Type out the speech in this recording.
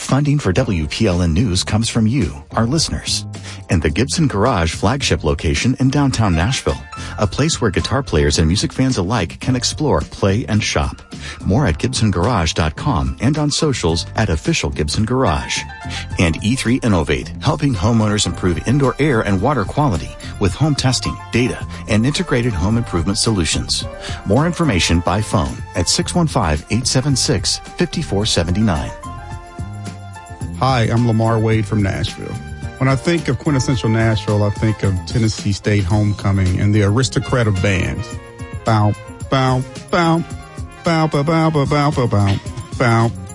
Funding for WPLN News comes from you, our listeners, and the Gibson Garage flagship location in downtown Nashville, a place where guitar players and music fans alike can explore, play, and shop. More at GibsonGarage.com and on socials at Official Gibson Garage. And E3 Innovate, helping homeowners improve indoor air and water quality with home testing, data, and integrated home improvement solutions. More information by phone at 615-876-5479. Hi, I'm Lamar Wade from Nashville. When I think of quintessential Nashville, I think of Tennessee State Homecoming and the aristocrat of bands. Bow, bow, bow, bow, bow, bow, bow, bow, bow, bow.